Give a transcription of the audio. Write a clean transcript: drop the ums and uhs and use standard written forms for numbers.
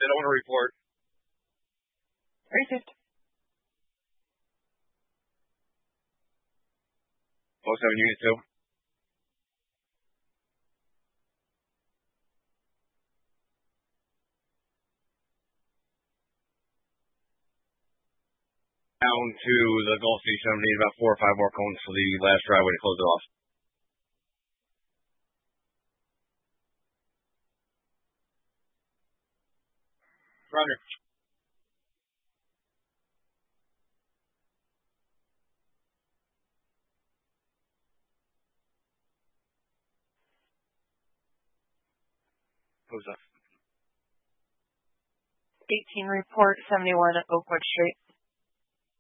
They don't want to report. Racist. 07 Unit 2. Down to the Gulf Station. I'm need about 4 or 5 more cones for the last driveway to close it off. Roger. Who's up? 18 report 71 Oakwood Street.